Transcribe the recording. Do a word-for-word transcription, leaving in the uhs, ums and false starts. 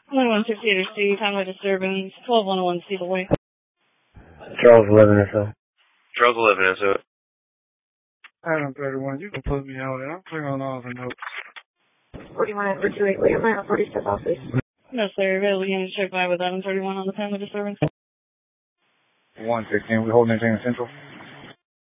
twenty-one fifty-eight C, family disturbance, twelve one oh one Cedar Way. Charles eleven S O. Charles eleven S O. Adam thirty-one, you can put me out there. I'm clear on all the notes. forty-one at four two eight, wait a minute, forty step off, please. No, sir. Available unit check by with Adam thirty-one on the family disturbance. one sixteen, we holding anything in Central?